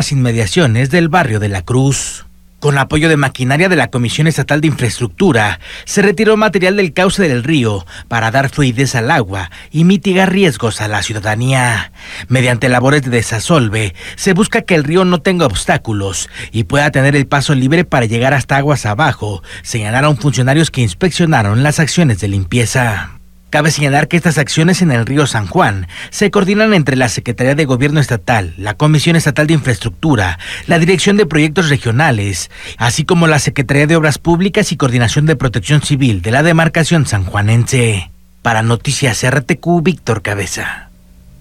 las inmediaciones del barrio de La Cruz. Con apoyo de maquinaria de la Comisión Estatal de Infraestructura, se retiró material del cauce del río para dar fluidez al agua y mitigar riesgos a la ciudadanía. Mediante labores de desasolve, se busca que el río no tenga obstáculos y pueda tener el paso libre para llegar hasta aguas abajo, señalaron funcionarios que inspeccionaron las acciones de limpieza. Cabe señalar que estas acciones en el río San Juan se coordinan entre la Secretaría de Gobierno Estatal, la Comisión Estatal de Infraestructura, la Dirección de Proyectos Regionales, así como la Secretaría de Obras Públicas y Coordinación de Protección Civil de la demarcación sanjuanense. Para Noticias RTQ, Víctor Cabeza.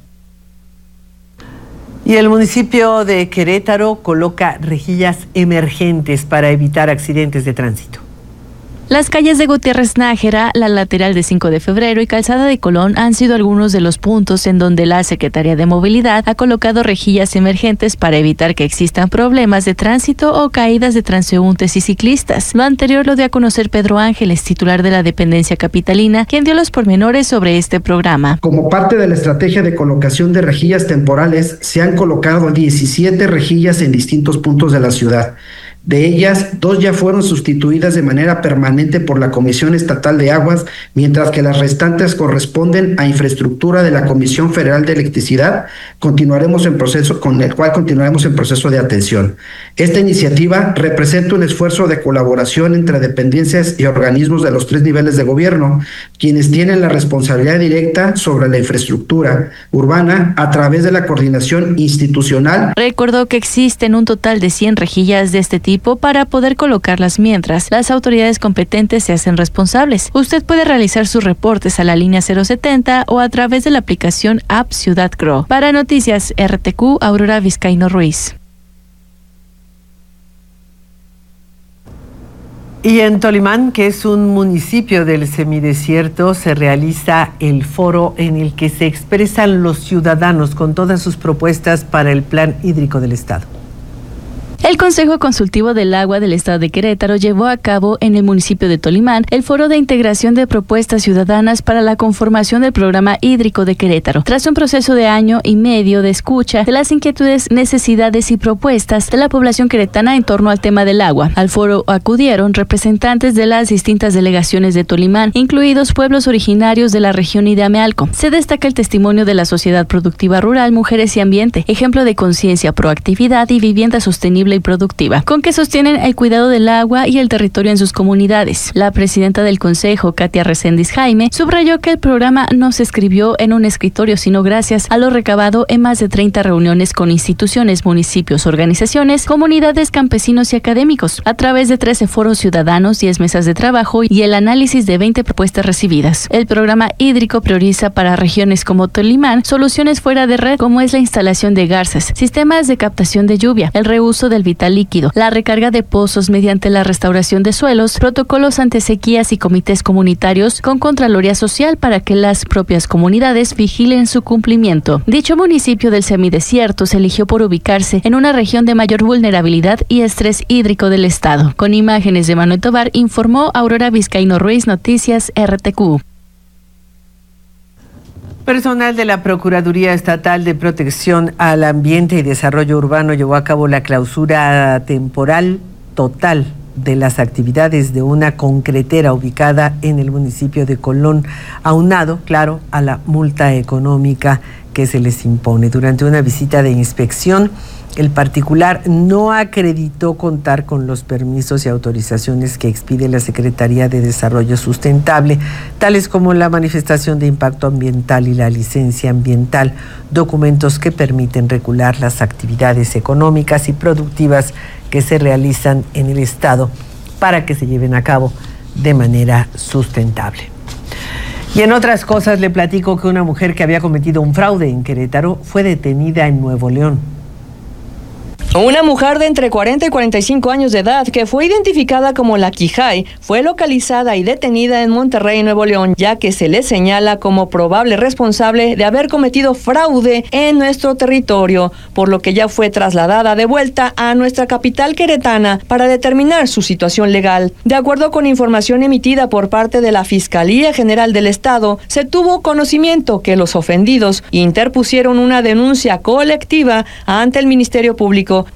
Y el municipio de Querétaro coloca rejillas emergentes para evitar accidentes de tránsito. Las calles de Gutiérrez Nájera, la lateral de 5 de febrero y Calzada de Colón han sido algunos de los puntos en donde la Secretaría de Movilidad ha colocado rejillas emergentes para evitar que existan problemas de tránsito o caídas de transeúntes y ciclistas. Lo anterior lo dio a conocer Pedro Ángeles, titular de la dependencia capitalina, quien dio los pormenores sobre este programa. Como parte de la estrategia de colocación de rejillas temporales, se han colocado 17 rejillas en distintos puntos de la ciudad. De ellas, 2 ya fueron sustituidas de manera permanente por la Comisión Estatal de Aguas, mientras que las restantes corresponden a infraestructura de la Comisión Federal de Electricidad, con el cual continuaremos en proceso de atención. Esta iniciativa representa un esfuerzo de colaboración entre dependencias y organismos de los 3 niveles de gobierno, quienes tienen la responsabilidad directa sobre la infraestructura urbana a través de la coordinación institucional. Recordó que existen un total de 100 rejillas de este tipo para poder colocarlas mientras las autoridades competentes se hacen responsables. Usted puede realizar sus reportes a la línea 070 o a través de la aplicación App Ciudad Grow. Para Noticias RTQ, Aurora Vizcaíno Ruiz. Y en Tolimán, que es un municipio del semidesierto, se realiza el foro en el que se expresan los ciudadanos con todas sus propuestas para el plan hídrico del Estado. El Consejo Consultivo del Agua del Estado de Querétaro llevó a cabo en el municipio de Tolimán el foro de integración de propuestas ciudadanas para la conformación del programa hídrico de Querétaro. Tras un proceso de año y medio de escucha de las inquietudes, necesidades y propuestas de la población queretana en torno al tema del agua, al foro acudieron representantes de las distintas delegaciones de Tolimán, incluidos pueblos originarios de la región y de Amealco. Se destaca el testimonio de la Sociedad Productiva Rural Mujeres y Ambiente, ejemplo de conciencia, proactividad y vivienda sostenible y productiva, con que sostienen el cuidado del agua y el territorio en sus comunidades. La presidenta del Consejo, Katia Reséndiz Jaime, subrayó que el programa no se escribió en un escritorio, sino gracias a lo recabado en más de 30 reuniones con instituciones, municipios, organizaciones, comunidades, campesinos y académicos, a través de 13 foros ciudadanos, 10 mesas de trabajo y el análisis de 20 propuestas recibidas. El programa hídrico prioriza para regiones como Tolimán soluciones fuera de red, como es la instalación de garzas, sistemas de captación de lluvia, el reuso del vital líquido, la recarga de pozos mediante la restauración de suelos, protocolos ante sequías y comités comunitarios con Contraloría Social para que las propias comunidades vigilen su cumplimiento. Dicho municipio del semidesierto se eligió por ubicarse en una región de mayor vulnerabilidad y estrés hídrico del estado. Con imágenes de Manuel Tobar, informó Aurora Vizcaíno Ruiz, Noticias RTQ. Personal de la Procuraduría Estatal de Protección al Ambiente y Desarrollo Urbano llevó a cabo la clausura temporal total de las actividades de una concretera ubicada en el municipio de Colón, aunado, claro, a la multa económica que se les impone. Durante una visita de inspección, el particular no acreditó contar con los permisos y autorizaciones que expide la Secretaría de Desarrollo Sustentable, tales como la manifestación de impacto ambiental y la licencia ambiental, documentos que permiten regular las actividades económicas y productivas que se realizan en el Estado para que se lleven a cabo de manera sustentable. Y en otras cosas le platico que una mujer que había cometido un fraude en Querétaro fue detenida en Nuevo León. Una mujer de entre 40 y 45 años de edad, que fue identificada como La Quijay, fue localizada y detenida en Monterrey, Nuevo León, ya que se le señala como probable responsable de haber cometido fraude en nuestro territorio, por lo que ya fue trasladada de vuelta a nuestra capital queretana para determinar su situación legal. De acuerdo con información emitida por parte de la Fiscalía General del Estado, se tuvo conocimiento que los ofendidos interpusieron una denuncia colectiva ante el Ministerio Público